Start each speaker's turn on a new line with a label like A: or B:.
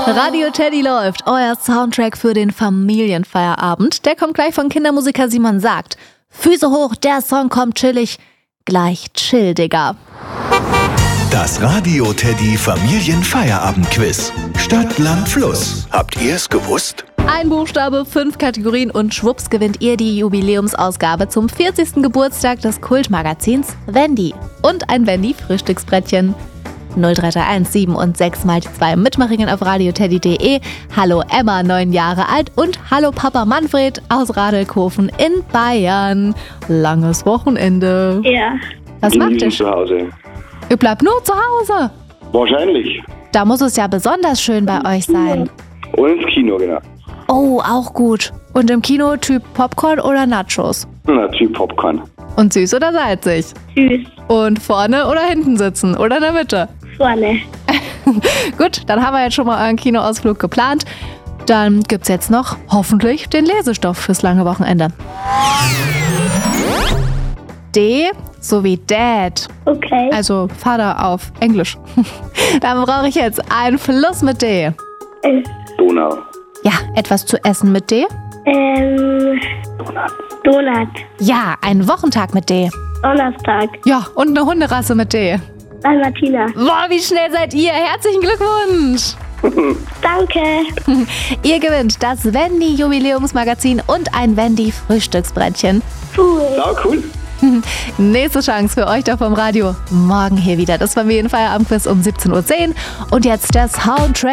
A: Radio Teddy läuft, euer Soundtrack für den Familienfeierabend. Der kommt gleich von Kindermusiker Simon Sagt. Füße hoch, der Song kommt chillig. Gleich chill, Digga.
B: Das Radio Teddy Familienfeierabend-Quiz. Stadt, Land, Fluss. Habt ihr es gewusst?
A: Ein Buchstabe, 5 Kategorien und schwupps gewinnt ihr die Jubiläumsausgabe zum 40. Geburtstag des Kultmagazins Wendy. Und ein Wendy-Frühstücksbrettchen. 0331 7 und 6 mal die 2 mitmachen auf radioteddy.de. Hallo Emma, 9 Jahre alt und hallo Papa Manfred aus Radelkofen in Bayern. Langes Wochenende.
C: Ja.
A: Was macht ihr?
D: Zu Hause.
A: Ihr bleibt nur zu Hause.
D: Wahrscheinlich.
A: Da muss es ja besonders schön bei euch sein.
D: Und ins Kino, genau.
A: Oh, auch gut. Und im Kino Typ Popcorn oder Nachos?
D: Na, Typ Popcorn.
A: Und süß oder salzig?
C: Süß.
A: Und vorne oder hinten sitzen? Oder in der Mitte?
C: Vorne.
A: Gut, dann haben wir jetzt schon mal euren Kinoausflug geplant. Dann gibt's jetzt noch hoffentlich den Lesestoff fürs lange Wochenende. D sowie Dad.
C: Okay.
A: Also Vater auf Englisch. Dann brauche ich jetzt einen Fluss mit D.
D: Donau.
A: Ja, etwas zu essen mit D.
C: Donut.
A: Ja, einen Wochentag mit D.
C: Donnerstag.
A: Ja, und eine Hunderasse mit D.
C: Dalmatiner.
A: Boah, wie schnell seid ihr? Herzlichen Glückwunsch!
C: Danke.
A: Ihr gewinnt das Wendy-Jubiläumsmagazin und ein Wendy-Frühstücksbrettchen.
C: Cool.
D: Ja, cool.
A: Nächste Chance für euch da vom Radio. Morgen hier wieder das Familienfeierabendquiz um 17:10 Uhr. Und jetzt der Soundtrack